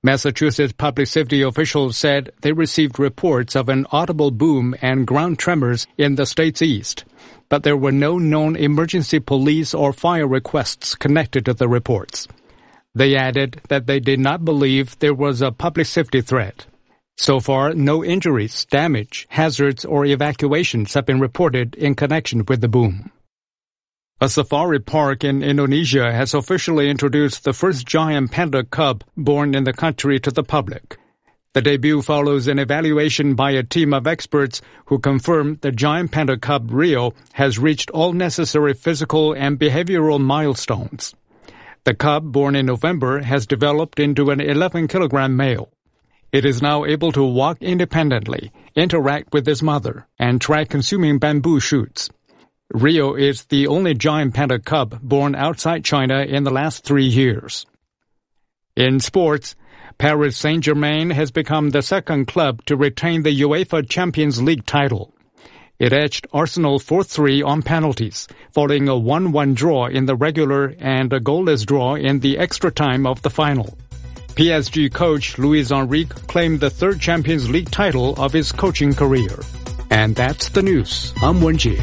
Massachusetts public safety officials said they received reports of an audible boom and ground tremors in the state's east, but there were no known emergency police or fire requests connected to the reports. They added that they did not believe there was a public safety threat. So far, no injuries, damage, hazards, or evacuations have been reported in connection with the boom. A safari park in Indonesia has officially introduced the first giant panda cub born in the country to the public. The debut follows an evaluation by a team of experts who confirmed the giant panda cub Rio has reached all necessary physical and behavioral milestones. The cub, born in November, has developed into an 11-kilogram male. It is now able to walk independently, interact with his mother, and try consuming bamboo shoots. Rio is the only giant panda cub born outside China in the last 3 years. In sports, Paris Saint-Germain has become the second club to retain the UEFA Champions League title. It edged Arsenal 4-3 on penalties, following a 1-1 draw in the regular and a goalless draw in the extra time of the final. PSG coach Luis Enrique claimed the third Champions League title of his coaching career. And that's the news. I'm Wenjie.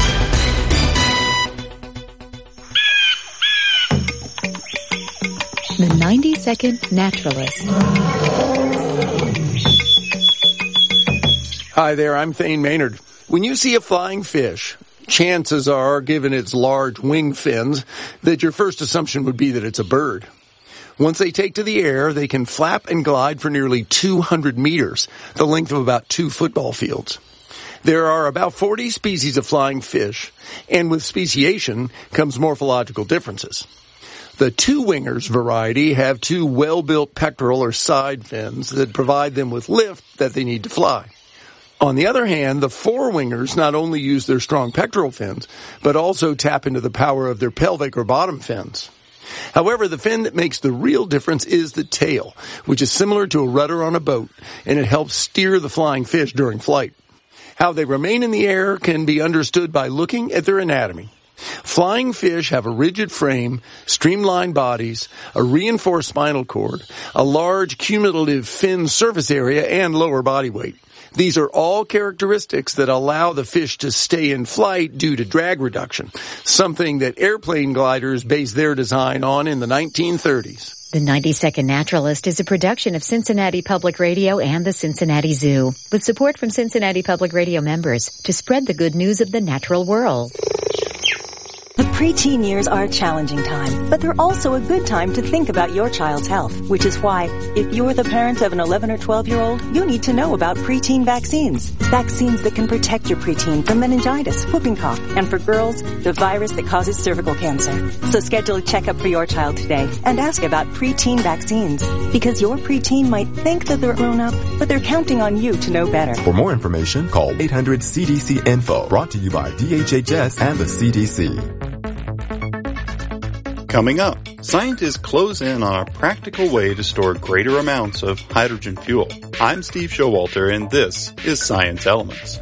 The 90-Second Naturalist. Hi there, I'm Thane Maynard. When you see a flying fish, chances are, given its large wing fins, that your first assumption would be that it's a bird. Once they take to the air, they can flap and glide for nearly 200 meters, the length of about 2 football fields. There are about 40 species of flying fish, and with speciation comes morphological differences. The two-wingers variety have 2 well-built pectoral or side fins that provide them with lift that they need to fly. On the other hand, the four-wingers not only use their strong pectoral fins, but also tap into the power of their pelvic or bottom fins. However, the fin that makes the real difference is the tail, which is similar to a rudder on a boat, and it helps steer the flying fish during flight. How they remain in the air can be understood by looking at their anatomy. Flying fish have a rigid frame, streamlined bodies, a reinforced spinal cord, a large cumulative fin surface area, and lower body weight. These are all characteristics that allow the fish to stay in flight due to drag reduction, something that airplane gliders based their design on in the 1930s. The 90-Second Naturalist is a production of Cincinnati Public Radio and the Cincinnati Zoo, with support from Cincinnati Public Radio members to spread the good news of the natural world. The preteen years are a challenging time, but they're also a good time to think about your child's health, which is why, if you're the parent of an 11 or 12-year-old, you need to know about preteen vaccines. Vaccines that can protect your preteen from meningitis, whooping cough, and for girls, the virus that causes cervical cancer. So schedule a checkup for your child today and ask about preteen vaccines, because your preteen might think that they're grown up, but they're counting on you to know better. For more information, call 800-CDC-INFO, brought to you by DHHS and the CDC. Coming up, scientists close in on a practical way to store greater amounts of hydrogen fuel. I'm Steve Showalter, and this is Science Elements.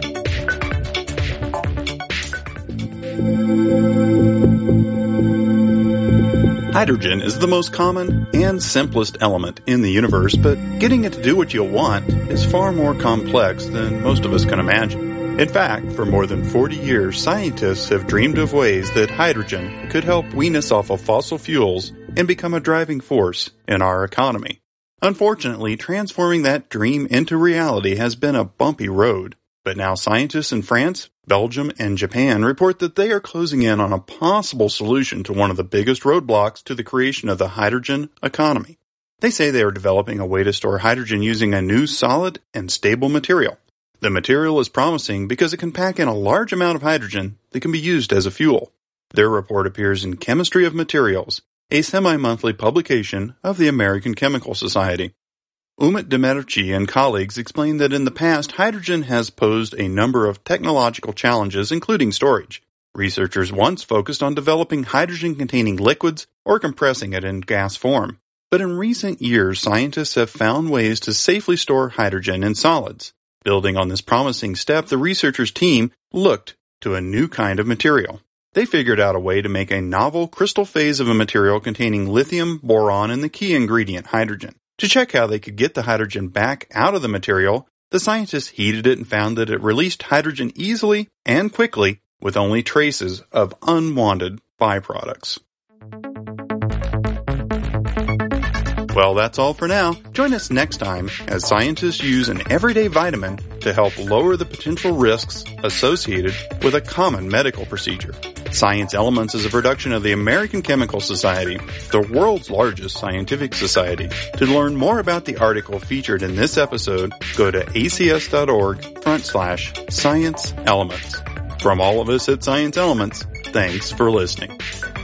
Hydrogen is the most common and simplest element in the universe, but getting it to do what you want is far more complex than most of us can imagine. In fact, for more than 40 years, scientists have dreamed of ways that hydrogen could help wean us off of fossil fuels and become a driving force in our economy. Unfortunately, transforming that dream into reality has been a bumpy road. But now scientists in France, Belgium, and Japan report that they are closing in on a possible solution to one of the biggest roadblocks to the creation of the hydrogen economy. They say they are developing a way to store hydrogen using a new solid and stable material. The material is promising because it can pack in a large amount of hydrogen that can be used as a fuel. Their report appears in Chemistry of Materials, a semi-monthly publication of the American Chemical Society. Umut Demirci and colleagues explain that in the past, hydrogen has posed a number of technological challenges, including storage. Researchers once focused on developing hydrogen-containing liquids or compressing it in gas form. But in recent years, scientists have found ways to safely store hydrogen in solids. Building on this promising step, the researchers' team looked to a new kind of material. They figured out a way to make a novel crystal phase of a material containing lithium, boron, and the key ingredient, hydrogen. To check how they could get the hydrogen back out of the material, the scientists heated it and found that it released hydrogen easily and quickly with only traces of unwanted byproducts. Well, that's all for now. Join us next time as scientists use an everyday vitamin to help lower the potential risks associated with a common medical procedure. Science Elements is a production of the American Chemical Society, the world's largest scientific society. To learn more about the article featured in this episode, go to acs.org/Science Elements. From all of us at Science Elements, thanks for listening.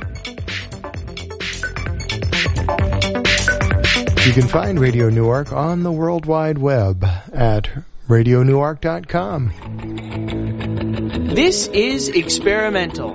You can find Radio Newark on the World Wide Web at radionewark.com. This is Experimental.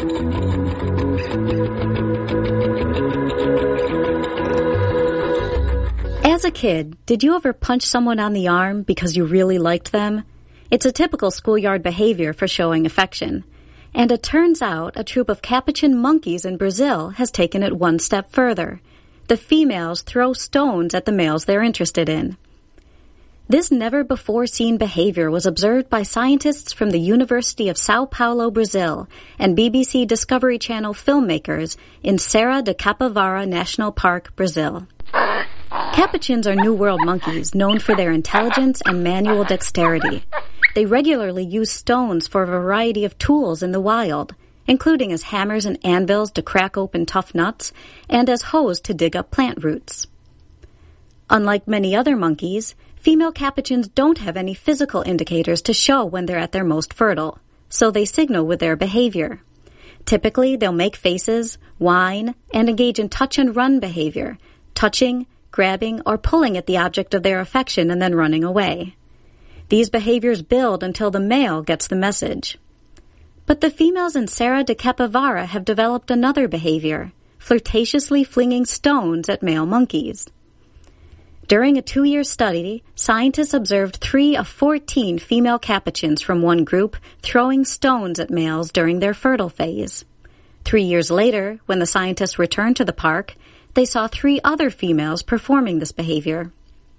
As a kid, did you ever punch someone on the arm because you really liked them? It's a typical schoolyard behavior for showing affection. And it turns out a troop of capuchin monkeys in Brazil has taken it one step further. The females throw stones at the males they're interested in. This never-before-seen behavior was observed by scientists from the University of Sao Paulo, Brazil, and BBC Discovery Channel filmmakers in Serra de Capivara National Park, Brazil. Capuchins are New World monkeys known for their intelligence and manual dexterity. They regularly use stones for a variety of tools in the wild, including as hammers and anvils to crack open tough nuts and as hoes to dig up plant roots. Unlike many other monkeys, female capuchins don't have any physical indicators to show when they're at their most fertile, so they signal with their behavior. Typically, they'll make faces, whine, and engage in touch-and-run behavior, touching, grabbing, or pulling at the object of their affection and then running away. These behaviors build until the male gets the message. But the females in Serra de Capivara have developed another behavior, flirtatiously flinging stones at male monkeys. During a 2-year study, scientists observed 3 of 14 female capuchins from one group throwing stones at males during their fertile phase. 3 years later, when the scientists returned to the park, they saw 3 other females performing this behavior.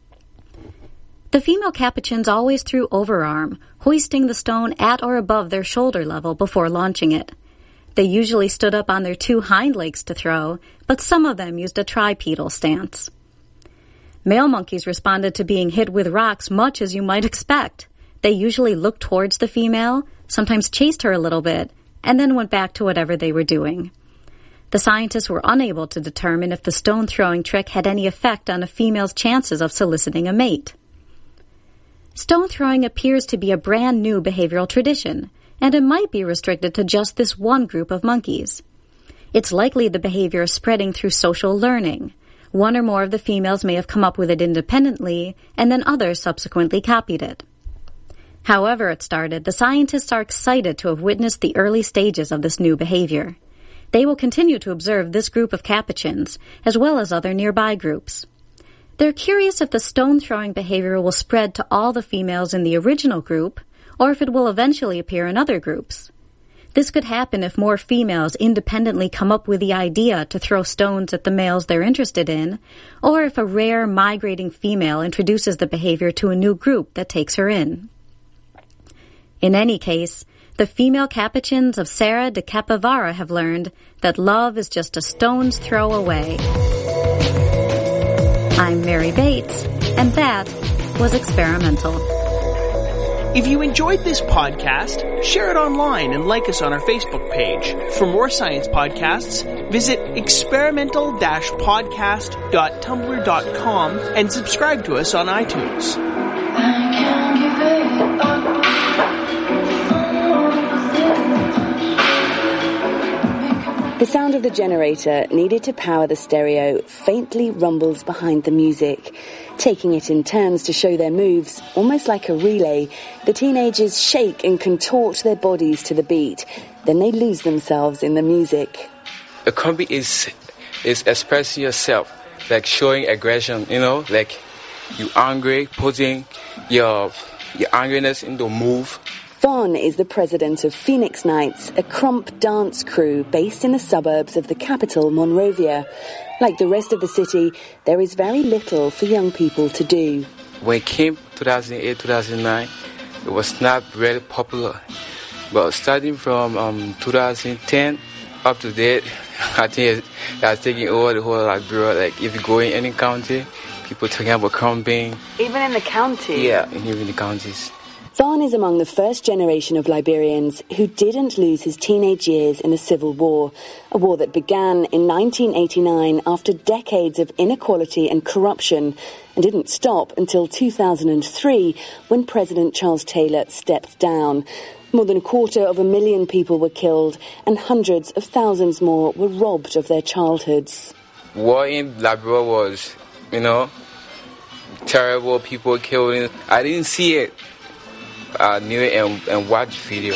The female capuchins always threw overarm, hoisting the stone at or above their shoulder level before launching it. They usually stood up on their 2 hind legs to throw, but some of them used a tripedal stance. Male monkeys responded to being hit with rocks much as you might expect. They usually looked towards the female, sometimes chased her a little bit, and then went back to whatever they were doing. The scientists were unable to determine if the stone-throwing trick had any effect on a female's chances of soliciting a mate. Stone throwing appears to be a brand new behavioral tradition, and it might be restricted to just this one group of monkeys. It's likely the behavior is spreading through social learning. One or more of the females may have come up with it independently, and then others subsequently copied it. However it started, the scientists are excited to have witnessed the early stages of this new behavior. They will continue to observe this group of capuchins, as well as other nearby groups. They're curious if the stone-throwing behavior will spread to all the females in the original group, or if it will eventually appear in other groups. This could happen if more females independently come up with the idea to throw stones at the males they're interested in, or if a rare migrating female introduces the behavior to a new group that takes her in. In any case, the female capuchins of Serra de Capivara have learned that love is just a stone's throw away. I'm Mary Bates, and that was Experimental. If you enjoyed this podcast, share it online and like us on our Facebook page. For more science podcasts, visit experimental-podcast.tumblr.com and subscribe to us on iTunes. I can't give it up. The sound of the generator needed to power the stereo faintly rumbles behind the music. Taking it in turns to show their moves, almost like a relay, the teenagers shake and contort their bodies to the beat. Then they lose themselves in the music. A combi is expressing yourself, like showing aggression, like you angry, putting your angriness into move, Vaughn is the president of Phoenix Nights, a Crump dance crew based in the suburbs of the capital, Monrovia. Like the rest of the city, there is very little for young people to do. When it came 2008, 2009, it was not really popular. But starting from 2010 up to date, I think that's taking over the whole Liberia. Like if you go in any county, people talking about crumping. Even in the county? Yeah, even in the counties. Vaughn is among the first generation of Liberians who didn't lose his teenage years in the Civil War, a war that began in 1989 after decades of inequality and corruption and didn't stop until 2003 when President Charles Taylor stepped down. More than 250,000 people were killed and hundreds of thousands more were robbed of their childhoods. War in Liberia was, terrible, people killed. I didn't see it. I knew it and watched video.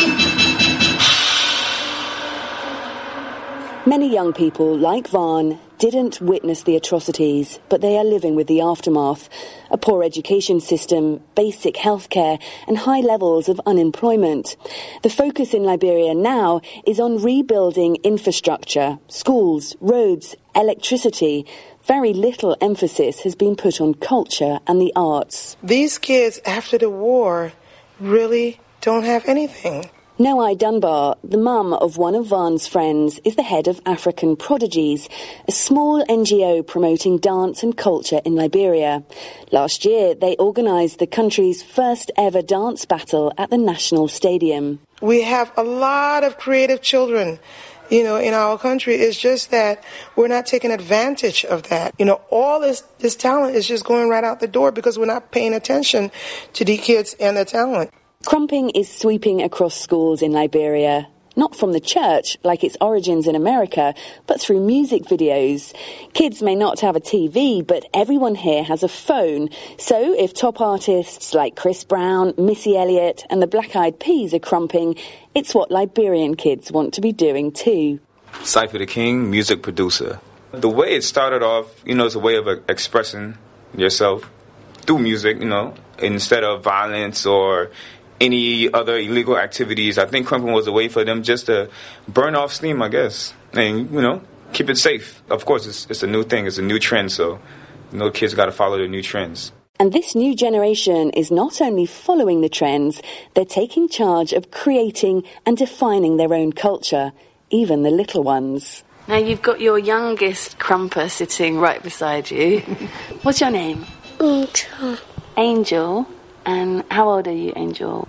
Many young people, like Vaughn, didn't witness the atrocities, but they are living with the aftermath. A poor education system, basic healthcare, and high levels of unemployment. The focus in Liberia now is on rebuilding infrastructure, schools, roads, electricity. Very little emphasis has been put on culture and the arts. These kids, after the war, really don't have anything. Noai Dunbar, the mum of one of Vaughn's friends, is the head of African Prodigies, a small NGO promoting dance and culture in Liberia. Last year, they organised the country's first ever dance battle at the National Stadium. We have a lot of creative children, in our country. It's just that we're not taking advantage of that. All this talent is just going right out the door because we're not paying attention to the kids and their talent. Crumping is sweeping across schools in Liberia, not from the church, like its origins in America, but through music videos. Kids may not have a TV, but everyone here has a phone. So if top artists like Chris Brown, Missy Elliott and the Black Eyed Peas are crumping, it's what Liberian kids want to be doing too. Cypher the King, music producer. The way it started off, it's a way of expressing yourself through music, instead of violence or any other illegal activities. I think crumping was a way for them just to burn off steam, I guess, and, keep it safe. Of course, it's a new thing. It's a new trend, so, kids got to follow the new trends. And this new generation is not only following the trends, they're taking charge of creating and defining their own culture, even the little ones. Now you've got your youngest crumper sitting right beside you. What's your name? Angel. Angel. And how old are you, Angel?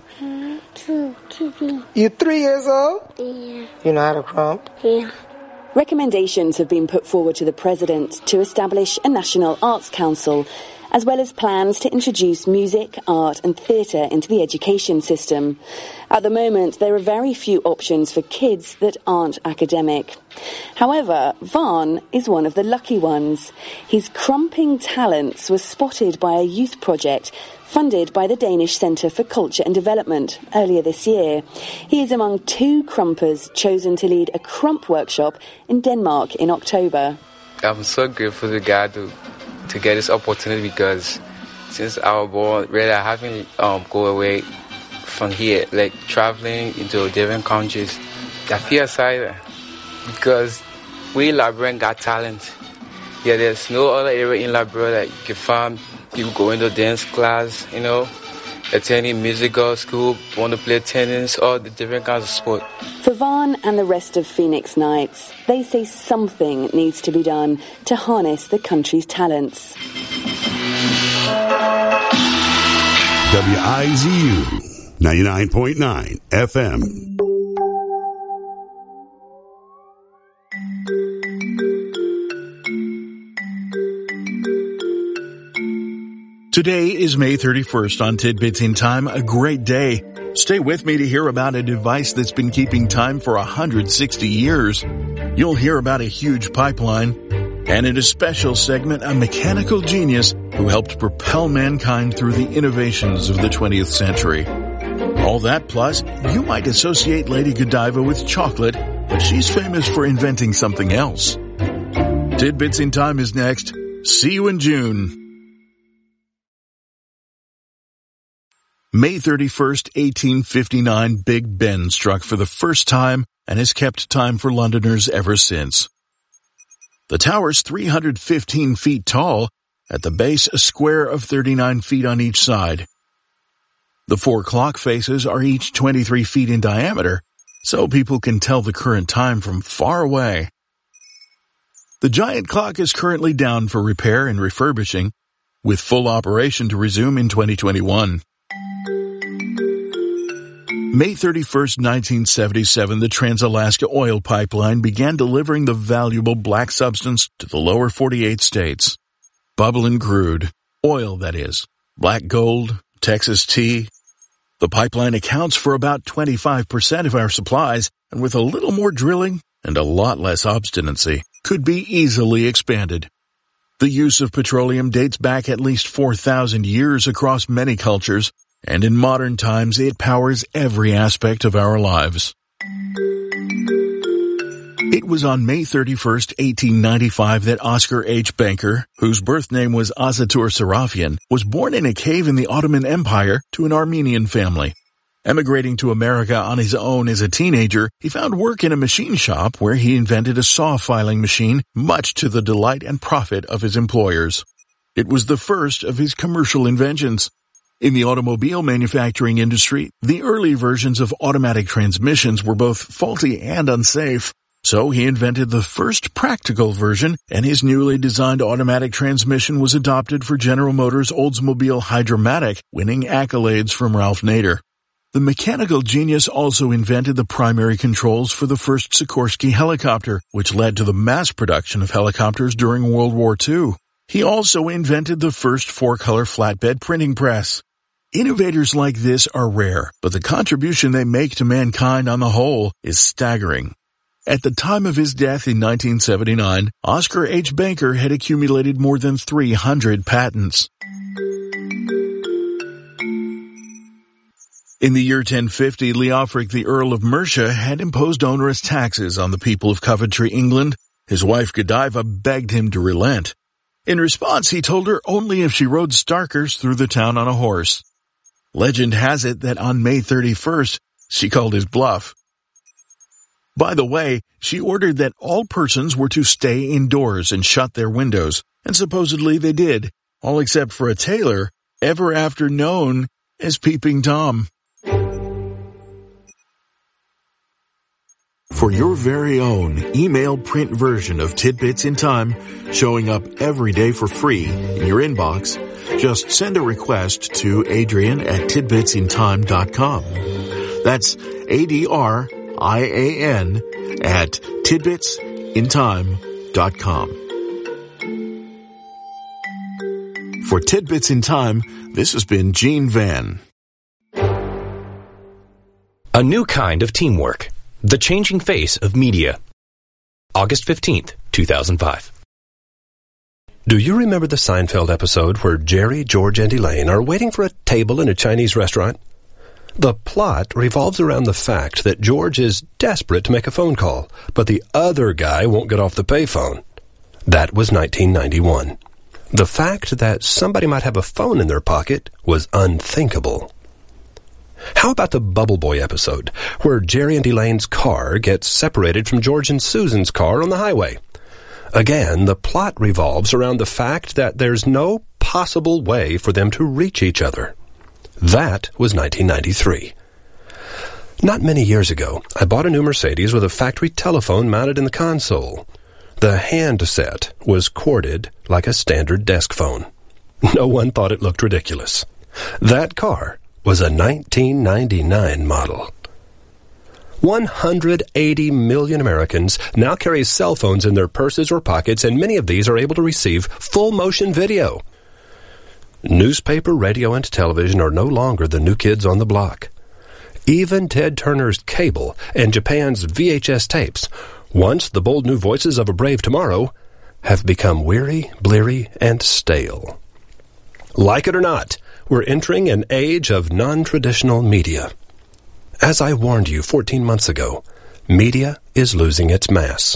2. You 3 years old? Yeah. You know how to crump? Yeah. Recommendations have been put forward to the President to establish a National Arts Council, as well as plans to introduce music, art and theatre into the education system. At the moment, there are very few options for kids that aren't academic. However, Vaughn is one of the lucky ones. His crumping talents were spotted by a youth project funded by the Danish Centre for Culture and Development earlier this year. He is among 2 crumpers chosen to lead a crump workshop in Denmark in October. I'm so grateful to God to get this opportunity because since I was born, really I haven't go away from here, like traveling into different countries. I feel excited because we Liberians got talent. Yeah, there's no other area in Liberia that you can find people going to dance class, attending musical school, want to play tennis, all the different kinds of sport. For Vaughn and the rest of Phoenix Nights, they say something needs to be done to harness the country's talents. WIZU 99.9 FM. Today is May 31st on Tidbits in Time, a great day. Stay with me to hear about a device that's been keeping time for 160 years. You'll hear about a huge pipeline. And in a special segment, a mechanical genius who helped propel mankind through the innovations of the 20th century. All that plus, you might associate Lady Godiva with chocolate, but she's famous for inventing something else. Tidbits in Time is next. See you in June. May 31st, 1859, Big Ben struck for the first time and has kept time for Londoners ever since. The tower's 315 feet tall, at the base a square of 39 feet on each side. The 4 clock faces are each 23 feet in diameter, so people can tell the current time from far away. The giant clock is currently down for repair and refurbishing, with full operation to resume in 2021. May 31st, 1977, the Trans-Alaska Oil Pipeline began delivering the valuable black substance to the lower 48 states. Bubbling crude, oil that is, black gold, Texas tea. The pipeline accounts for about 25% of our supplies, and with a little more drilling and a lot less obstinacy, could be easily expanded. The use of petroleum dates back at least 4,000 years across many cultures, and in modern times it powers every aspect of our lives. It was on May 31st, 1895 that Oscar H. Banker, whose birth name was Azatur Serafian, was born in a cave in the Ottoman Empire to an Armenian family. Emigrating to America on his own as a teenager, he found work in a machine shop where he invented a saw filing machine, much to the delight and profit of his employers. It was the first of his commercial inventions. In the automobile manufacturing industry, the early versions of automatic transmissions were both faulty and unsafe. So he invented the first practical version, and his newly designed automatic transmission was adopted for General Motors' Oldsmobile Hydra-Matic, winning accolades from Ralph Nader. The mechanical genius also invented the primary controls for the first Sikorsky helicopter, which led to the mass production of helicopters during World War II. He also invented the first 4-color flatbed printing press. Innovators like this are rare, but the contribution they make to mankind on the whole is staggering. At the time of his death in 1979, Oscar H. Banker had accumulated more than 300 patents. In the year 1050, Leofric, the Earl of Mercia, had imposed onerous taxes on the people of Coventry, England. His wife Godiva begged him to relent. In response, he told her only if she rode Starkers through the town on a horse. Legend has it that on May 31st, she called his bluff. By the way, she ordered that all persons were to stay indoors and shut their windows, and supposedly they did, all except for a tailor, ever after known as Peeping Tom. For your very own email print version of Tidbits in Time, showing up every day for free in your inbox, just send a request to Adrian@tidbitsintime.com. That's ADRIAN at tidbitsintime.com. For Tidbits in Time, this has been Gene Van. A new kind of teamwork. The changing face of media. August 15th, 2005. Do you remember the Seinfeld episode where Jerry, George, and Elaine are waiting for a table in a Chinese restaurant? The plot revolves around the fact that George is desperate to make a phone call, but the other guy won't get off the payphone. That was 1991. The fact that somebody might have a phone in their pocket was unthinkable. How about the Bubble Boy episode, where Jerry and Elaine's car gets separated from George and Susan's car on the highway? Again, the plot revolves around the fact that there's no possible way for them to reach each other. That was 1993. Not many years ago, I bought a new Mercedes with a factory telephone mounted in the console. The handset was corded like a standard desk phone. No one thought it looked ridiculous. That car was a 1999 model. 180 million Americans now carry cell phones in their purses or pockets, and many of these are able to receive full-motion video. Newspaper, radio, and television are no longer the new kids on the block. Even Ted Turner's cable and Japan's VHS tapes, once the bold new voices of a brave tomorrow, have become weary, bleary, and stale. Like it or not, we're entering an age of non-traditional media. As I warned you 14 months ago, media is losing its mass.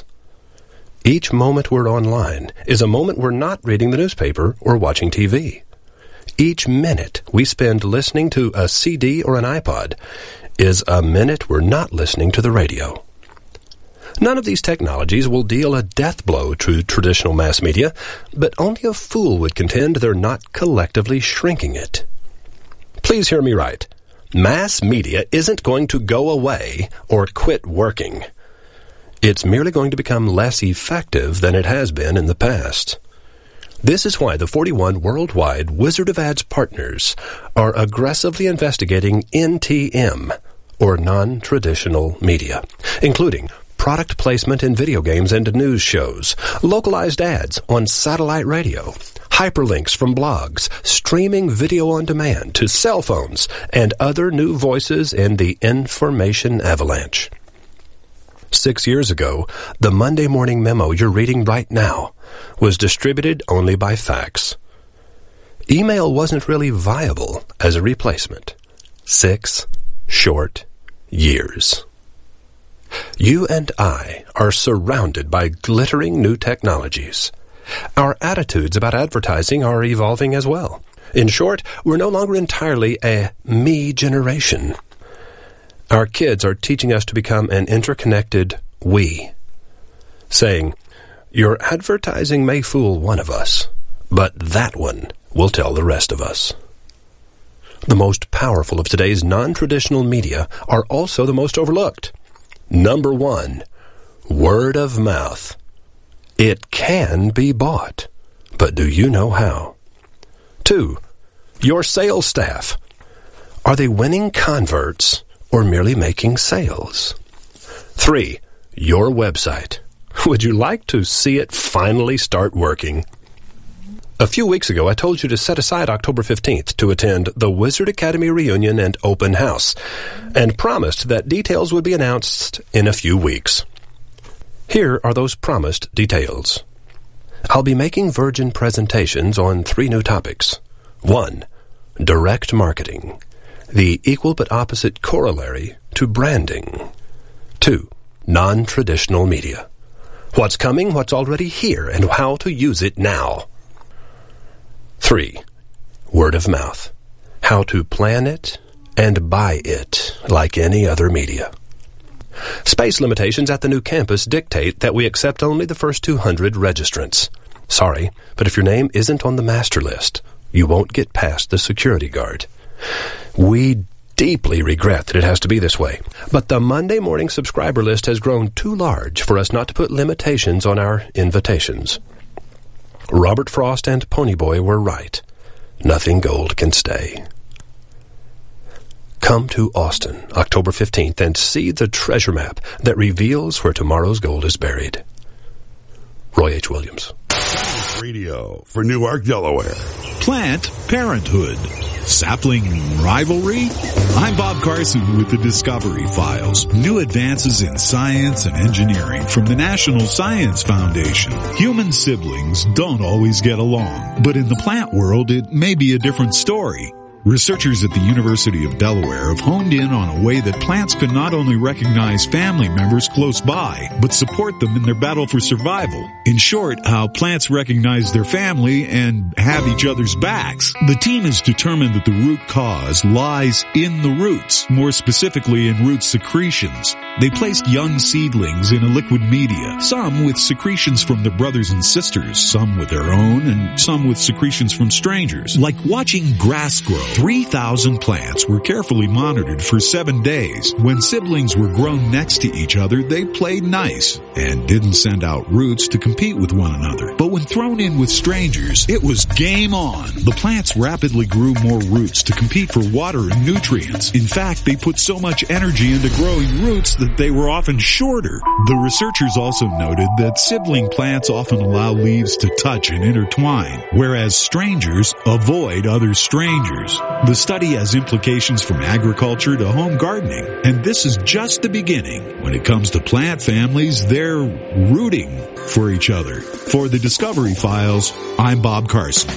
Each moment we're online is a moment we're not reading the newspaper or watching TV. Each minute we spend listening to a CD or an iPod is a minute we're not listening to the radio. None of these technologies will deal a death blow to traditional mass media, but only a fool would contend they're not collectively shrinking it. Please hear me right. Mass media isn't going to go away or quit working. It's merely going to become less effective than it has been in the past. This is why the 41 worldwide Wizard of Ads partners are aggressively investigating NTM, or non-traditional media, including product placement in video games and news shows, localized ads on satellite radio, hyperlinks from blogs, streaming video on demand to cell phones, and other new voices in the information avalanche. 6 years ago, the Monday morning memo you're reading right now was distributed only by fax. Email wasn't really viable as a replacement. 6 short years. You and I are surrounded by glittering new technologies. Our attitudes about advertising are evolving as well. In short, we're no longer entirely a me generation. Our kids are teaching us to become an interconnected we, saying, your advertising may fool one of us, but that one will tell the rest of us. The most powerful of today's non-traditional media are also the most overlooked. Number 1, word of mouth. It can be bought, but do you know how? 2, your sales staff. Are they winning converts or merely making sales? 3, your website. Would you like to see it finally start working? A few weeks ago, I told you to set aside October 15th to attend the Wizard Academy reunion and open house, and promised that details would be announced in a few weeks. Here are those promised details. I'll be making Virgin presentations on 3 new topics. 1, direct marketing, the equal but opposite corollary to branding. 2, non-traditional media. What's coming, what's already here, and how to use it now. 3, word of mouth. How to plan it and buy it like any other media. Space limitations at the new campus dictate that we accept only the first 200 registrants. Sorry, but if your name isn't on the master list, you won't get past the security guard. We deeply regret that it has to be this way, but the Monday morning subscriber list has grown too large for us not to put limitations on our invitations. Robert Frost and Ponyboy were right. Nothing gold can stay. Come to Austin, October 15th, and see the treasure map that reveals where tomorrow's gold is buried. Roy H. Williams. Radio for Newark, Delaware. Plant Parenthood. Sapling rivalry? I'm Bob Carson with the Discovery Files. New advances in science and engineering from the National Science Foundation. Human siblings don't always get along, but in the plant world, it may be a different story. Researchers at the University of Delaware have honed in on a way that plants can not only recognize family members close by, but support them in their battle for survival. In short, how plants recognize their family and have each other's backs. The team has determined that the root cause lies in the roots, more specifically in root secretions. They placed young seedlings in a liquid media, some with secretions from their brothers and sisters, some with their own, and some with secretions from strangers. Like watching grass grow, 3,000 plants were carefully monitored for 7 days. When siblings were grown next to each other, they played nice and didn't send out roots to compete with one another. But when thrown in with strangers, it was game on. The plants rapidly grew more roots to compete for water and nutrients. In fact, they put so much energy into growing roots that they were often shorter. The researchers also noted that sibling plants often allow leaves to touch and intertwine, whereas strangers avoid other strangers. The study has implications from agriculture to home gardening, and this is just the beginning. When it comes to plant families, they're rooting for each other. For the Discovery Files, I'm Bob Carson.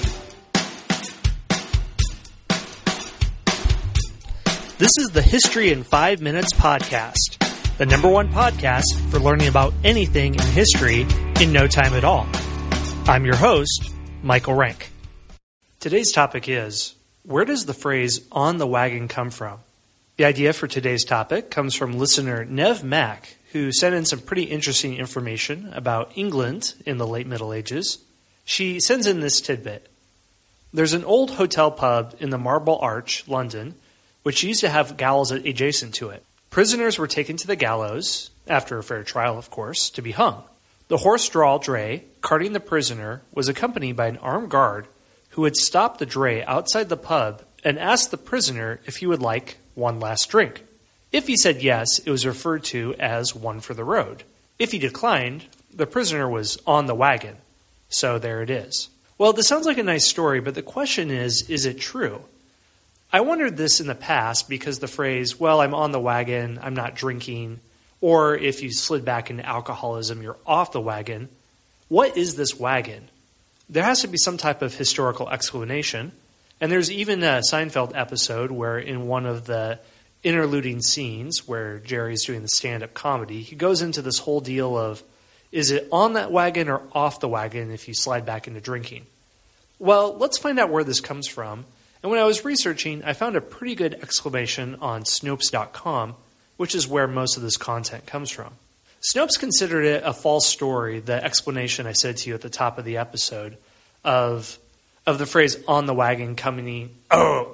This is the History in 5 Minutes podcast, the #1 podcast for learning about anything in history in no time at all. I'm your host, Michael Rank. Today's topic is, where does the phrase on the wagon come from? The idea for today's topic comes from listener Nev Mack, who sent in some pretty interesting information about England in the late Middle Ages. She sends in this tidbit. There's an old hotel pub in the Marble Arch, London, which used to have gallows adjacent to it. Prisoners were taken to the gallows, after a fair trial, of course, to be hung. The horse-drawn dray carting the prisoner was accompanied by an armed guard who would stop the dray outside the pub and ask the prisoner if he would like one last drink. If he said yes, it was referred to as one for the road. If he declined, the prisoner was on the wagon. So there it is. Well, this sounds like a nice story, but the question is it true? I wondered this in the past because the phrase, well, I'm on the wagon, I'm not drinking, or if you slid back into alcoholism, you're off the wagon. What is this wagon? There has to be some type of historical explanation. And there's even a Seinfeld episode where in one of the interluding scenes where Jerry's doing the stand-up comedy, he goes into this whole deal of, is it on that wagon or off the wagon if you slide back into drinking? Well, let's find out where this comes from. And when I was researching, I found a pretty good exclamation on Snopes.com, which is where most of this content comes from. Snopes considered it a false story, the explanation I said to you at the top of the episode of the phrase on the wagon coming from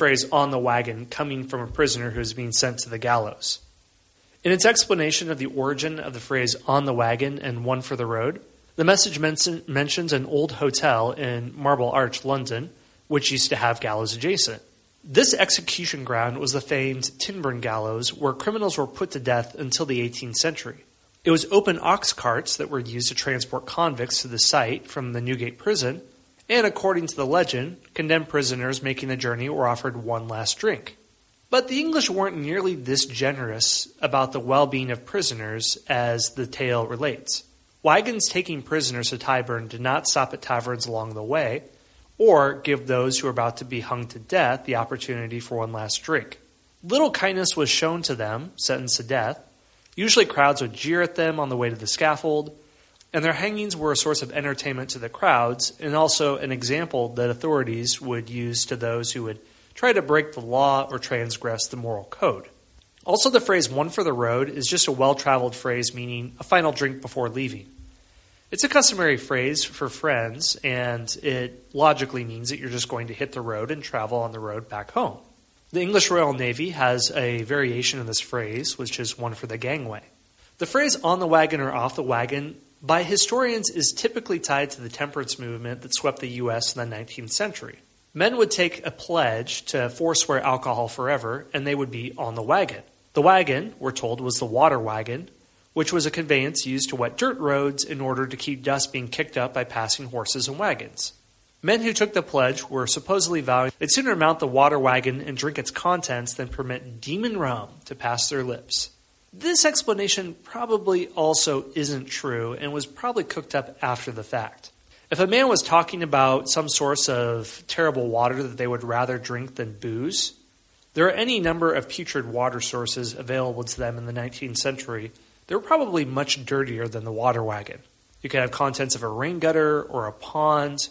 a prisoner who is being sent to the gallows. In its explanation of the origin of the phrase on the wagon and one for the road, the message mentions an old hotel in Marble Arch, London, which used to have gallows adjacent. This execution ground was the famed Tyburn Gallows, where criminals were put to death until the 18th century. It was open ox carts that were used to transport convicts to the site from the Newgate prison, and according to the legend, condemned prisoners making the journey were offered one last drink. But the English weren't nearly this generous about the well-being of prisoners as the tale relates. Wagons taking prisoners to Tyburn did not stop at taverns along the way, or give those who were about to be hung to death the opportunity for one last drink. Little kindness was shown to them, sentenced to death. Usually crowds would jeer at them on the way to the scaffold, and their hangings were a source of entertainment to the crowds, and also an example that authorities would use to those who would try to break the law or transgress the moral code. Also, the phrase one for the road is just a well-traveled phrase meaning a final drink before leaving. It's a customary phrase for friends, and it logically means that you're just going to hit the road and travel on the road back home. The English Royal Navy has a variation of this phrase, which is one for the gangway. The phrase on the wagon or off the wagon, by historians, is typically tied to the temperance movement that swept the U.S. in the 19th century. Men would take a pledge to forswear alcohol forever, and they would be on the wagon. The wagon, we're told, was the water wagon, which was a conveyance used to wet dirt roads in order to keep dust being kicked up by passing horses and wagons. Men who took the pledge were supposedly vowing they'd sooner mount the water wagon and drink its contents than permit demon rum to pass their lips. This explanation probably also isn't true and was probably cooked up after the fact. If a man was talking about some source of terrible water that they would rather drink than booze, there are any number of putrid water sources available to them in the 19th century. They were probably much dirtier than the water wagon. You could have contents of a rain gutter or a pond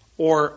or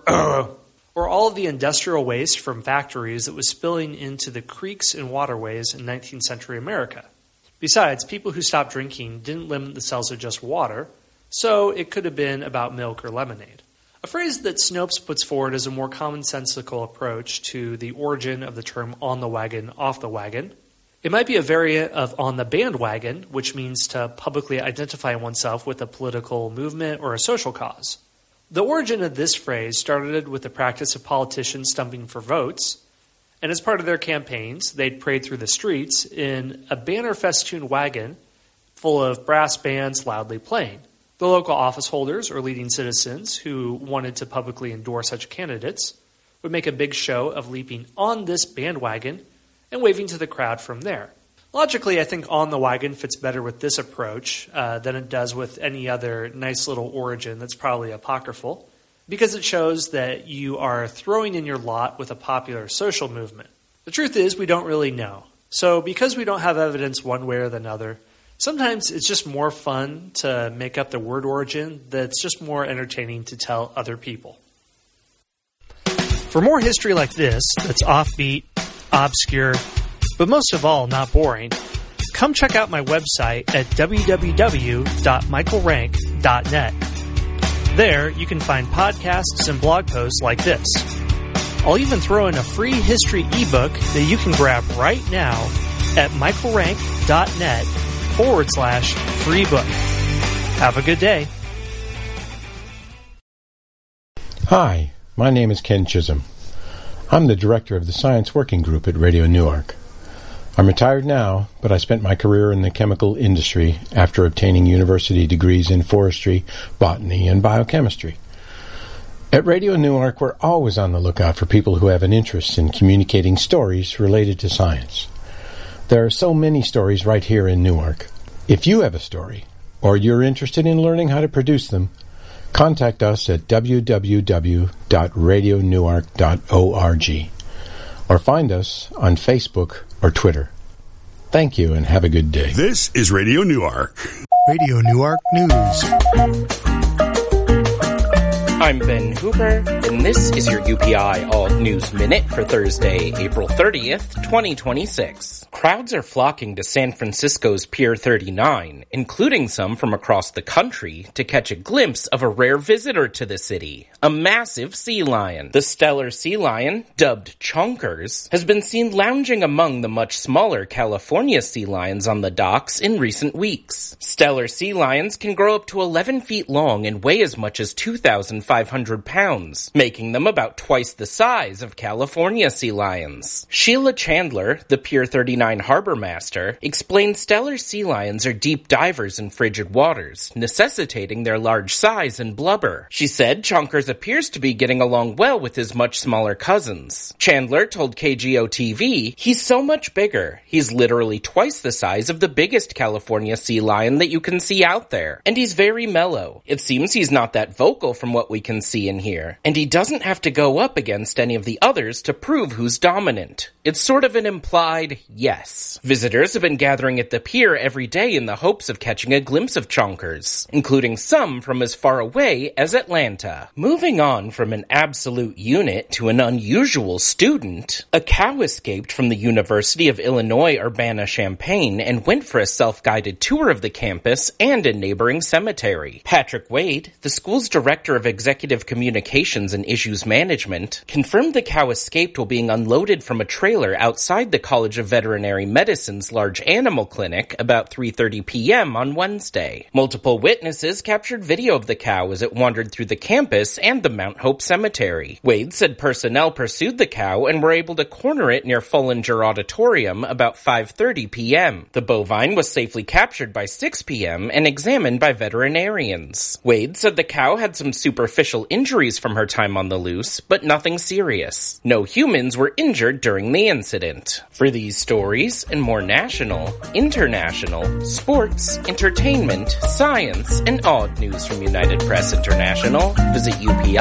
all of the industrial waste from factories that was spilling into the creeks and waterways in 19th century America. Besides, people who stopped drinking didn't limit themselves to just water, so it could have been about milk or lemonade. A phrase that Snopes puts forward as a more commonsensical approach to the origin of the term on the wagon, off the wagon. It might be a variant of on the bandwagon, which means to publicly identify oneself with a political movement or a social cause. The origin of this phrase started with the practice of politicians stumping for votes, and as part of their campaigns, they'd parade through the streets in a banner-festooned wagon full of brass bands loudly playing. The local office holders or leading citizens who wanted to publicly endorse such candidates would make a big show of leaping on this bandwagon and waving to the crowd from there. Logically, I think on the wagon fits better with this approach than it does with any other nice little origin that's probably apocryphal, because it shows that you are throwing in your lot with a popular social movement. The truth is, we don't really know. So because we don't have evidence one way or the other, sometimes it's just more fun to make up the word origin that's just more entertaining to tell other people. For more history like this, that's offbeat, obscure, but most of all, not boring, come check out my website at www.michaelrank.net. There, you can find podcasts and blog posts like this. I'll even throw in a free history ebook that you can grab right now at michaelrank.net/free book. Have a good day. Hi, my name is Ken Chisholm. I'm the director of the Science Working Group at Radio Newark. I'm retired now, but I spent my career in the chemical industry after obtaining university degrees in forestry, botany, and biochemistry. At Radio Newark, we're always on the lookout for people who have an interest in communicating stories related to science. There are so many stories right here in Newark. If you have a story, or you're interested in learning how to produce them, contact us at www.radionewark.org or find us on Facebook or Twitter. Thank you and have a good day. This is Radio Newark. Radio Newark News. I'm Ben Hooper, and this is your UPI Alt News Minute for Thursday, April 30th, 2026. Crowds are flocking to San Francisco's Pier 39, including some from across the country, to catch a glimpse of a rare visitor to the city, a massive sea lion. The Steller sea lion, dubbed Chonkers, has been seen lounging among the much smaller California sea lions on the docks in recent weeks. Steller sea lions can grow up to 11 feet long and weigh as much as 2,500 pounds, making them about twice the size of California sea lions. Sheila Chandler, the Pier 39 harbor master, explained Steller sea lions are deep divers in frigid waters, necessitating their large size and blubber. She said Chonkers appears to be getting along well with his much smaller cousins. Chandler told KGO-TV, "He's so much bigger. He's literally twice the size of the biggest California sea lion that you can see out there. And he's very mellow. It seems he's not that vocal from what we can see and hear. And he doesn't have to go up against any of the others to prove who's dominant. It's sort of an implied yes." Visitors have been gathering at the pier every day in the hopes of catching a glimpse of Chonkers, including some from as far away as Atlanta. Moving on from an absolute unit to an unusual student, a cow escaped from the University of Illinois Urbana-Champaign and went for a self-guided tour of the campus and a neighboring cemetery. Patrick Wade, the school's director of executive communications and issues management, confirmed the cow escaped while being unloaded from a trailer outside the College of Veterinary Medicine's large animal clinic about 3:30 p.m. on Wednesday. Multiple witnesses captured video of the cow as it wandered through the campus and the Mount Hope Cemetery. Wade said personnel pursued the cow and were able to corner it near Fullinger Auditorium about 5:30 p.m. The bovine was safely captured by 6 p.m. and examined by veterinarians. Wade said the cow had some superficial injuries from her time on the loose, but nothing serious. No humans were injured during the incident. For these stories and more national, international, sports, entertainment, science, and odd news from United Press International, visit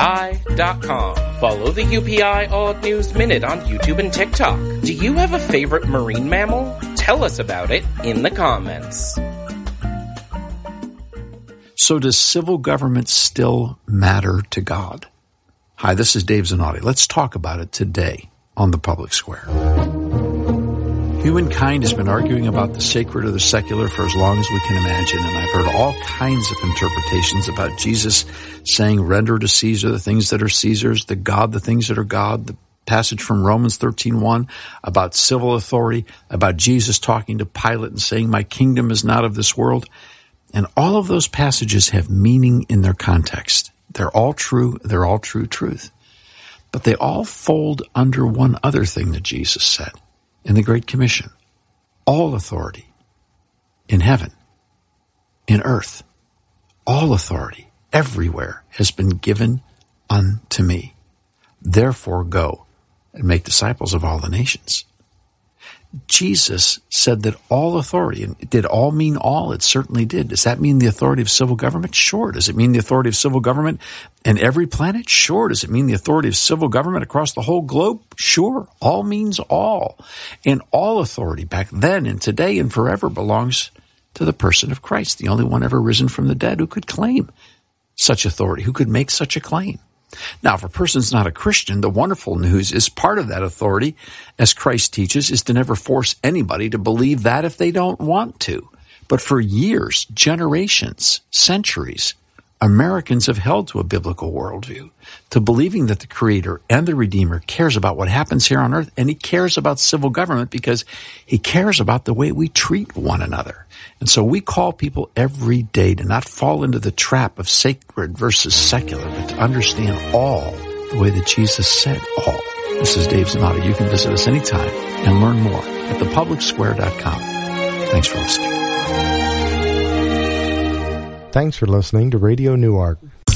UPI.com. Follow the UPI Odd News Minute on YouTube and TikTok. Do you have a favorite marine mammal? Tell us about it in the comments. So does civil government still matter to God? Hi, this is Dave Zanotti. Let's talk about it today on the Public Square. Humankind has been arguing about the sacred or the secular for as long as we can imagine, and I've heard all kinds of interpretations about Jesus saying, render to Caesar the things that are Caesar's, the God the things that are God, the passage from Romans 13:1 about civil authority, about Jesus talking to Pilate and saying, my kingdom is not of this world. And all of those passages have meaning in their context. They're all true. They're all true truth. But they all fold under one other thing that Jesus said in the Great Commission. All authority in heaven, in earth, all authority everywhere has been given unto me. Therefore go and make disciples of all the nations. Jesus said that all authority, and did all mean all? It certainly did. Does that mean the authority of civil government? Sure. Does it mean the authority of civil government in every planet? Sure. Does it mean the authority of civil government across the whole globe? Sure. All means all. And all authority back then and today and forever belongs to the person of Christ, the only one ever risen from the dead who could claim such authority, who could make such a claim. Now, if a person's not a Christian, the wonderful news is part of that authority, as Christ teaches, is to never force anybody to believe that if they don't want to. But for years, generations, centuries, Americans have held to a biblical worldview, to believing that the Creator and the Redeemer cares about what happens here on earth, and He cares about civil government because He cares about the way we treat one another. And so we call people every day to not fall into the trap of sacred versus secular, but to understand all the way that Jesus said all. This is Dave Zanotti. You can visit us anytime and learn more at thepublicsquare.com. Thanks for listening. Thanks for listening to Radio Newark.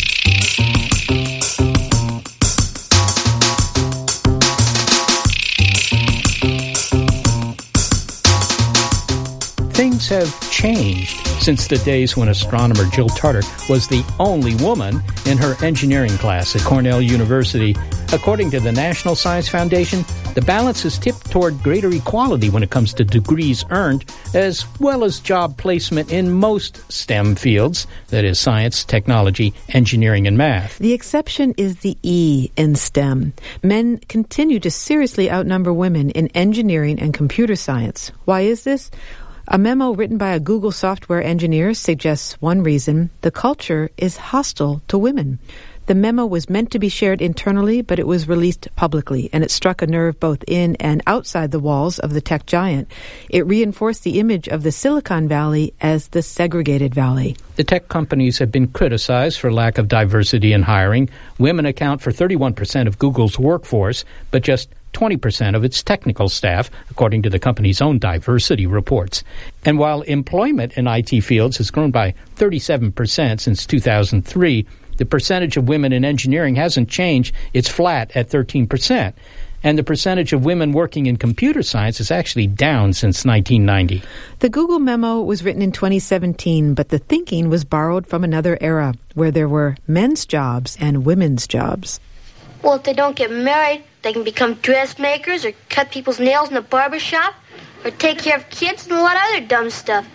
Things have changed since the days when astronomer Jill Tarter was the only woman in her engineering class at Cornell University. According to the National Science Foundation, the balance has tipped toward greater equality when it comes to degrees earned, as well as job placement in most STEM fields, that is, science, technology, engineering, and math. The exception is the E in STEM. Men continue to seriously outnumber women in engineering and computer science. Why is this? A memo written by a Google software engineer suggests one reason: the culture is hostile to women. The memo was meant to be shared internally, but it was released publicly, and it struck a nerve both in and outside the walls of the tech giant. It reinforced the image of the Silicon Valley as the segregated valley. The tech companies have been criticized for lack of diversity in hiring. Women account for 31% of Google's workforce, but just 20% of its technical staff, according to the company's own diversity reports. And while employment in IT fields has grown by 37% since 2003, the percentage of women in engineering hasn't changed. It's flat at 13%. And the percentage of women working in computer science is actually down since 1990. The Google memo was written in 2017, but the thinking was borrowed from another era, where there were men's jobs and women's jobs. Well, if they don't get married, they can become dressmakers or cut people's nails in a barber shop or take care of kids and a lot of other dumb stuff.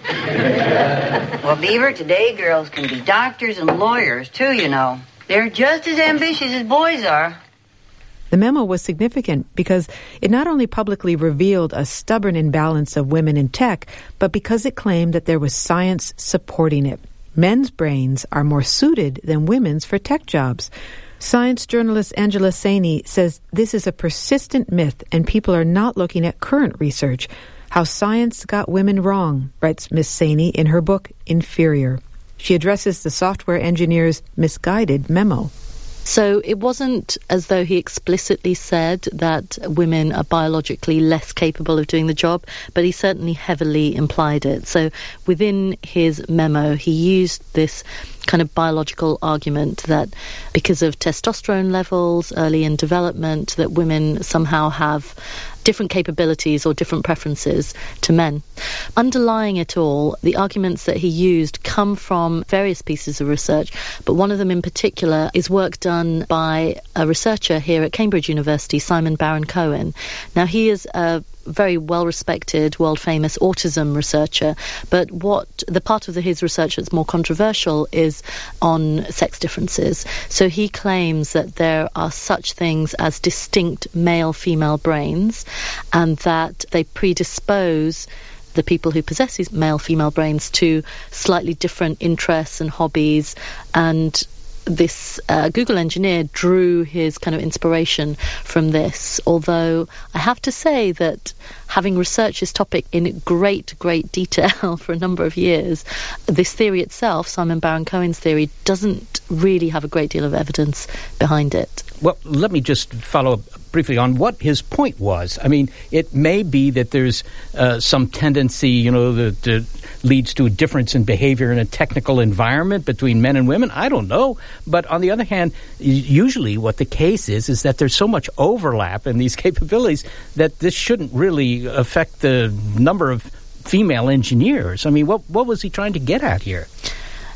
Well, Beaver, today girls can be doctors and lawyers, too, you know. They're just as ambitious as boys are. The memo was significant because it not only publicly revealed a stubborn imbalance of women in tech, but because it claimed that there was science supporting it. Men's brains are more suited than women's for tech jobs. Science journalist Angela Saini says this is a persistent myth and people are not looking at current research. How Science Got Women Wrong, writes Miss Saini in her book Inferior. She addresses the software engineer's misguided memo. So it wasn't as though he explicitly said that women are biologically less capable of doing the job, but he certainly heavily implied it. So within his memo, he used this kind of biological argument that because of testosterone levels early in development, that women somehow have different capabilities or different preferences to men. Underlying it all, the arguments that he used come from various pieces of research, but one of them in particular is work done by a researcher here at Cambridge University, Simon Baron-Cohen. Now, he is a very well-respected, world-famous autism researcher, but what the part of his research that's more controversial is on sex differences. So he claims that there are such things as distinct male-female brains, and that they predispose the people who possess these male-female brains to slightly different interests and hobbies. And this Google engineer drew his kind of inspiration from this, although I have to say that having researched this topic in great detail for a number of years, this theory itself, Simon Baron-Cohen's theory, doesn't really have a great deal of evidence behind it. Well, let me just follow up briefly on what his point was. I mean, it may be that there's some tendency, that leads to a difference in behavior in a technical environment between men and women. I don't know. But on the other hand, usually what the case is that there's so much overlap in these capabilities that this shouldn't really affect the number of female engineers. I mean, what was he trying to get at here?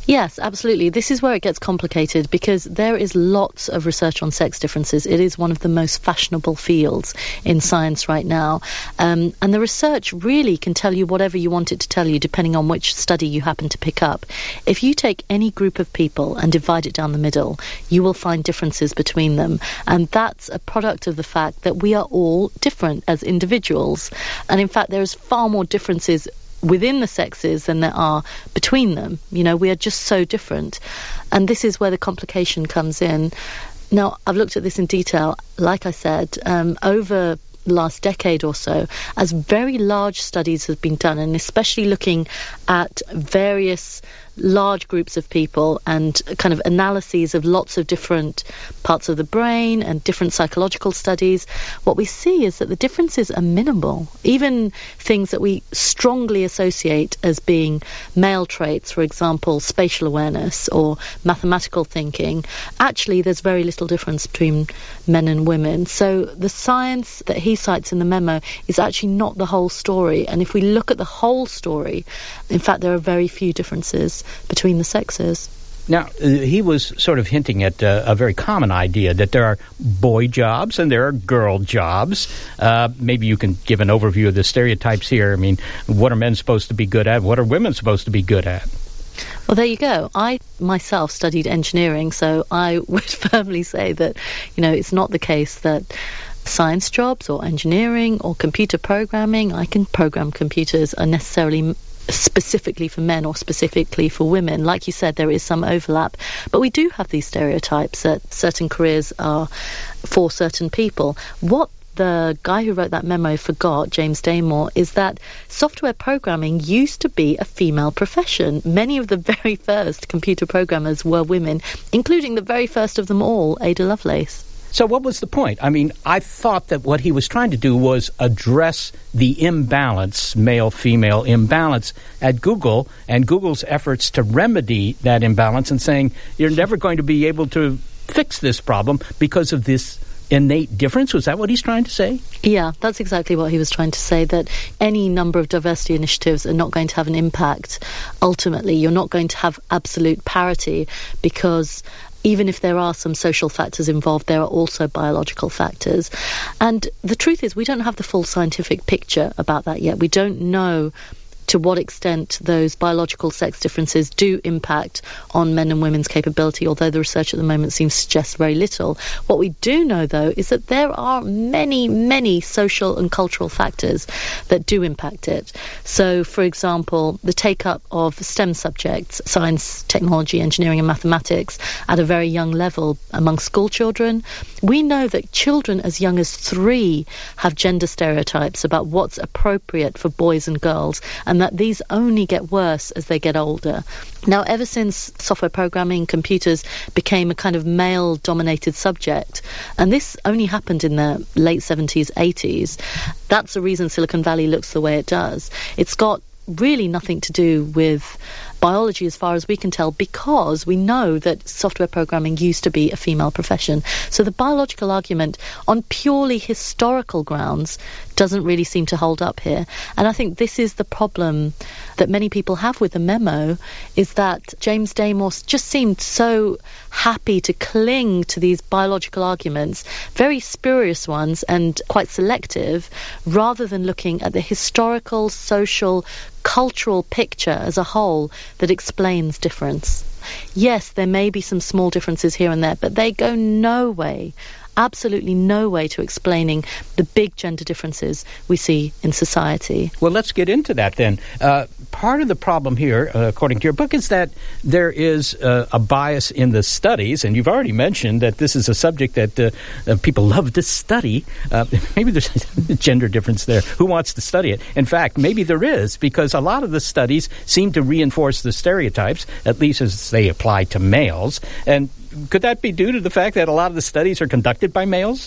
Yes, absolutely. This is where it gets complicated because there is lots of research on sex differences. It is one of the most fashionable fields in science right now. And the research really can tell you whatever you want it to tell you depending on which study you happen to pick up. If you take any group of people and divide it down the middle, you will find differences between them. And that's a product of the fact that we are all different as individuals. And in fact, there's far more differences within the sexes than there are between them. You know, we are just so different. And this is where the complication comes in. Now, I've looked at this in detail, like I said, over the last decade or so, as very large studies have been done, and especially looking at various large groups of people and kind of analyses of lots of different parts of the brain and different psychological studies, what we see is that the differences are minimal. Even things that we strongly associate as being male traits, for example, spatial awareness or mathematical thinking, actually there's very little difference between men and women. So the science that he cites in the memo is actually not the whole story. And if we look at the whole story, in fact, there are very few differences between the sexes. Now, he was sort of hinting at a very common idea that there are boy jobs and there are girl jobs. Maybe you can give an overview of the stereotypes here. I mean, what are men supposed to be good at? What are women supposed to be good at? Well, there you go. I myself studied engineering, so I would firmly say that, you know, it's not the case that science jobs or engineering or computer programming, I can program computers, are necessarily specifically for men or specifically for women. Like you said, there is some overlap, but we do have these stereotypes that certain careers are for certain people. What the guy who wrote that memo forgot, James Damore, is that software programming used to be a female profession. Many of the very first computer programmers were women, including the very first of them all, Ada Lovelace. So what was the point? I mean, I thought that what he was trying to do was address the imbalance, male-female imbalance at Google, and Google's efforts to remedy that imbalance and saying, you're never going to be able to fix this problem because of this innate difference. Was that what he's trying to say? Yeah, that's exactly what he was trying to say, that any number of diversity initiatives are not going to have an impact. Ultimately, you're not going to have absolute parity because even if there are some social factors involved, there are also biological factors. And the truth is, we don't have the full scientific picture about that yet. We don't know to what extent those biological sex differences do impact on men and women's capability, although the research at the moment seems to suggest very little. What we do know, though, is that there are many, many social and cultural factors that do impact it. So, for example, the take-up of STEM subjects, science, technology, engineering and mathematics, at a very young level among school children. We know that children as young as 3 have gender stereotypes about what's appropriate for boys and girls, and that these only get worse as they get older. Now, ever since software programming, computers became a kind of male-dominated subject, and this only happened in the late 70s, 80s, that's the reason Silicon Valley looks the way it does. It's got really nothing to do with biology as far as we can tell, because we know that software programming used to be a female profession. So the biological argument on purely historical grounds doesn't really seem to hold up here. And I think this is the problem that many people have with the memo, is that James Damore just seemed so happy to cling to these biological arguments, very spurious ones and quite selective, rather than looking at the historical, social, cultural picture as a whole that explains difference. Yes, there may be some small differences here and there, but they go no way, absolutely no way, to explaining the big gender differences we see in society. Well, let's get into that then. Part of the problem here, according to your book, is that there is a bias in the studies, and you've already mentioned that this is a subject that people love to study. Maybe there's a gender difference there. Who wants to study it? In fact, maybe there is, because a lot of the studies seem to reinforce the stereotypes, at least as they apply to males. And could that be due to the fact that a lot of the studies are conducted by males?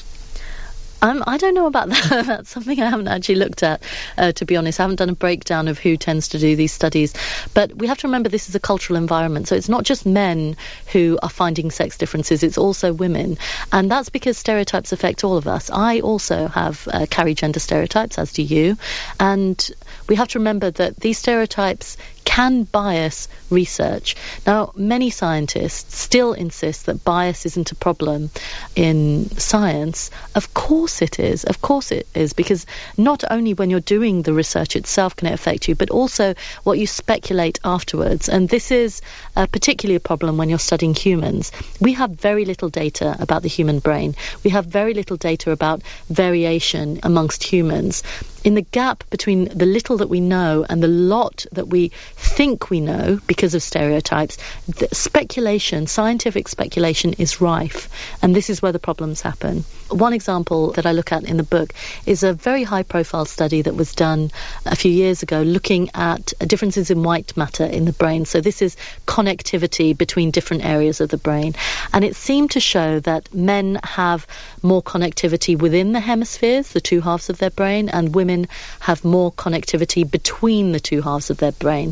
I don't know about that. That's something I haven't actually looked at, to be honest. I haven't done a breakdown of who tends to do these studies. But we have to remember this is a cultural environment. So it's not just men who are finding sex differences, it's also women. And that's because stereotypes affect all of us. I also have carry gender stereotypes, as do you. And we have to remember that these stereotypes can bias research. Now, many scientists still insist that bias isn't a problem in science. Of course it is. Of course it is, because not only when you're doing the research itself can it affect you, but also what you speculate afterwards. And this is particularly a problem when you're studying humans. We have very little data about the human brain. We have very little data about variation amongst humans. In the gap between the little that we know and the lot that we think we know because of stereotypes, the speculation, scientific speculation, is rife, and this is where the problems happen. One example that I look at in the book is a very high-profile study that was done a few years ago looking at differences in white matter in the brain. So this is connectivity between different areas of the brain, and it seemed to show that men have more connectivity within the hemispheres, the two halves of their brain, and women have more connectivity between the two halves of their brain.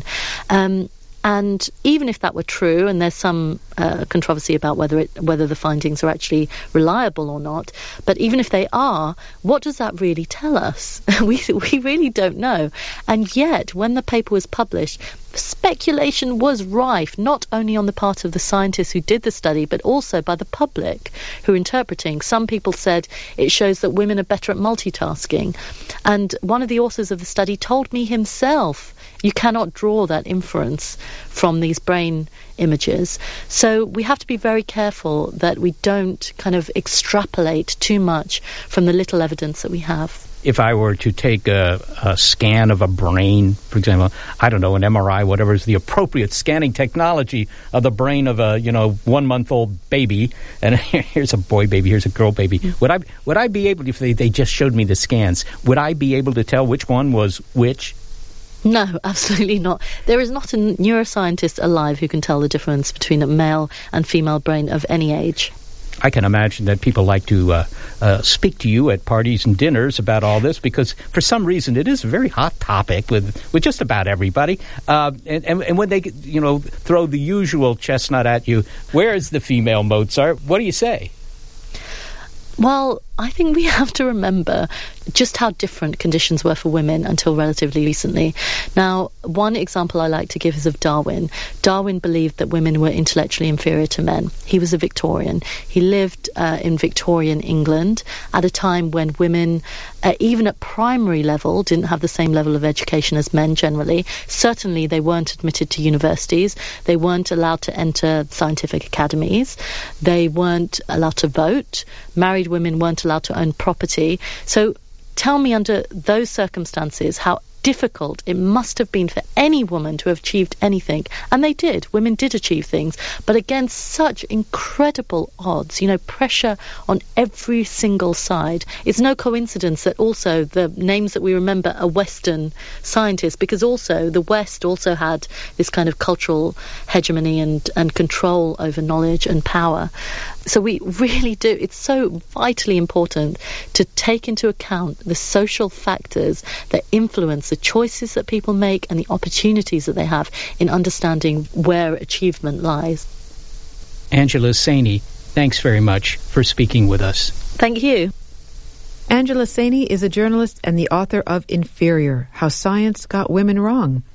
And even if that were true, and there's some controversy about whether the findings are actually reliable or not, but even if they are, what does that really tell us? we really don't know. And yet, when the paper was published, speculation was rife, not only on the part of the scientists who did the study, but also by the public who are interpreting. Some people said it shows that women are better at multitasking. And one of the authors of the study told me himself, you cannot draw that inference from these brain images. So we have to be very careful that we don't kind of extrapolate too much from the little evidence that we have. If I were to take a scan of a brain, for example, I don't know, an MRI, whatever is the appropriate scanning technology of the brain of a 1-month-old baby, and here's a boy baby, here's a girl baby, would I be able, if they just showed me the scans, would I be able to tell which one was which? No, absolutely not. There is not a neuroscientist alive who can tell the difference between a male and female brain of any age. I can imagine that people like to speak to you at parties and dinners about all this, because for some reason it is a very hot topic with just about everybody. And when they throw the usual chestnut at you, where is the female Mozart? What do you say? Well, I think we have to remember just how different conditions were for women until relatively recently. Now, one example I like to give is of Darwin. Darwin believed that women were intellectually inferior to men. He was a Victorian. He lived in Victorian England at a time when women, even at primary level, didn't have the same level of education as men generally. Certainly, they weren't admitted to universities. They weren't allowed to enter scientific academies. They weren't allowed to vote. Married women weren't allowed to own property. So tell me, under those circumstances, how difficult it must have been for any woman to have achieved anything. And they did. Women did achieve things, but against such incredible odds, pressure on every single side. It's no coincidence that also the names that we remember are Western scientists, because also the West also had this kind of cultural hegemony and control over knowledge and power. So we really do. It's so vitally important to take into account the social factors that influence the choices that people make and the opportunities that they have in understanding where achievement lies. Angela Saini, thanks very much for speaking with us. Thank you. Angela Saini is a journalist and the author of Inferior: How Science Got Women Wrong.